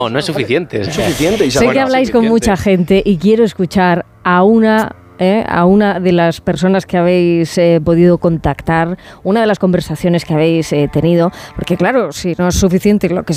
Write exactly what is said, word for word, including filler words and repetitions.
No, no es suficiente. Es suficiente. Y sé que habláis con mucha gente y quiero escuchar a una... Eh, a una de las personas que habéis eh, podido contactar, una de las conversaciones que habéis eh, tenido, porque claro, si no es suficiente lo que